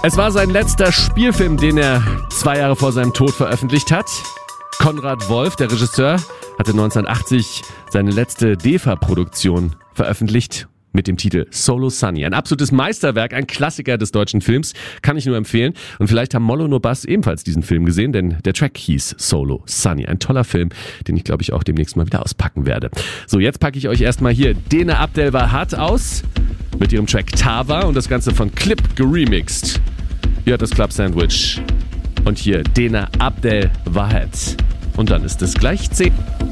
Es war sein letzter Spielfilm, den er 2 Jahre vor seinem Tod veröffentlicht hat. Konrad Wolf, der Regisseur, hatte 1980 seine letzte DEFA-Produktion veröffentlicht mit dem Titel Solo Sunny. Ein absolutes Meisterwerk, ein Klassiker des deutschen Films, kann ich nur empfehlen. Und vielleicht haben Mollo No Bass ebenfalls diesen Film gesehen, denn der Track hieß Solo Sunny. Ein toller Film, den ich glaube ich auch demnächst mal wieder auspacken werde. So, jetzt packe ich euch erstmal hier Dena Abdel Wahat aus mit ihrem Track Tava und das Ganze von Clip geremixed. Hier hat das Club Sandwich und hier Dena Abdel Wahat. Und dann ist es gleich 10.